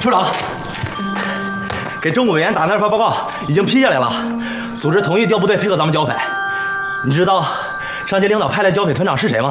处长，给政务委员打那份报告已经批下来了，组织同意调部队配合咱们剿匪。你知道上级领导派来剿匪团长是谁吗？